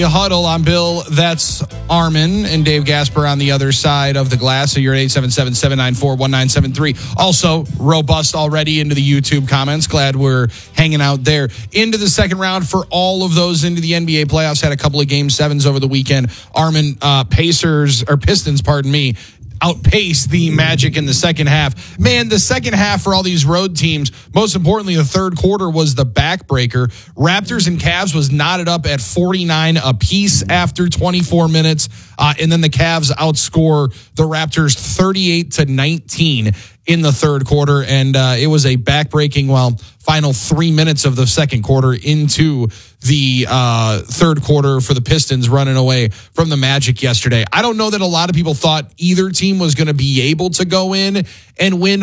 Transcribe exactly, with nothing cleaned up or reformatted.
Huddle. I'm Bill. That's Armin and Dave Gasper on the other side of the glass. So you're at eight seven seven, seven nine four, one nine seven three. Also, robust already into the YouTube comments. Glad we're hanging out there. Into the second round for all of those into the N B A playoffs. Had a couple of game sevens over the weekend. Armin, uh, Pacers, or Pistons, pardon me, outpaced the Magic in the second half. Man, the second half for all these road teams, most importantly, the third quarter was the backbreaker. Raptors and Cavs was knotted up at forty-nine apiece after twenty-four minutes. Uh, and then the Cavs outscore the Raptors thirty-eight to nineteen in the third quarter. And uh, it was a backbreaking, well, final three minutes of the second quarter into the uh, third quarter for the Pistons running away from the Magic yesterday. I don't know that a lot of people thought either team was going to be able to go in and win